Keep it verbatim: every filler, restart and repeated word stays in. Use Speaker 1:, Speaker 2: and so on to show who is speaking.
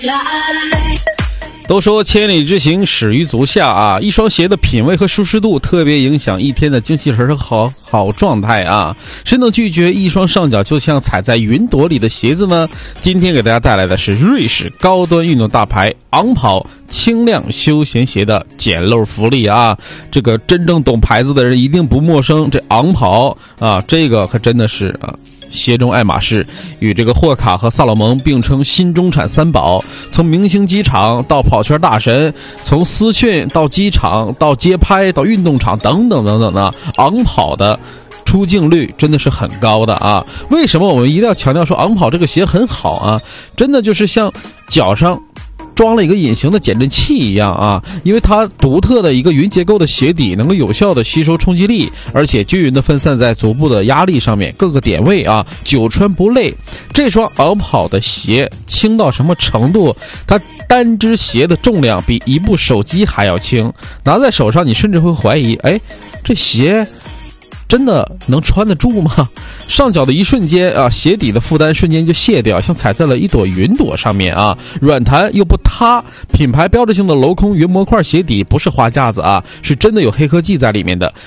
Speaker 1: 都说千里之行始于足下啊，一双鞋的品味和舒适度特别影响一天的精气神和好好状态啊。谁能拒绝一双上脚就像踩在云朵里的鞋子呢？今天给大家带来的是瑞士高端运动大牌昂跑轻量休闲鞋的捡漏福利啊！这个真正懂牌子的人一定不陌生，这昂跑啊，这个可真的是啊。鞋中爱马仕，与这个霍卡和萨洛蒙并称新中产三宝。从明星机场到跑圈大神，从私训到机场到街拍到运动场等等等等的，昂跑的出镜率真的是很高的啊！为什么我们一定要强调说昂跑这个鞋很好啊？真的就是像脚上装了一个隐形的减震器一样啊，因为它独特的一个云结构的鞋底能够有效的吸收冲击力，而且均匀的分散在足部的压力上面，各个点位啊，久穿不累。这双昂跑的鞋轻到什么程度？它单只鞋的重量比一部手机还要轻，拿在手上你甚至会怀疑，哎，这鞋真的能穿得住吗？上脚的一瞬间啊，鞋底的负担瞬间就卸掉，像踩在了一朵云朵上面啊，软弹又不塌。品牌标志性的镂空云模块鞋底不是花架子啊，是真的有黑科技在里面的。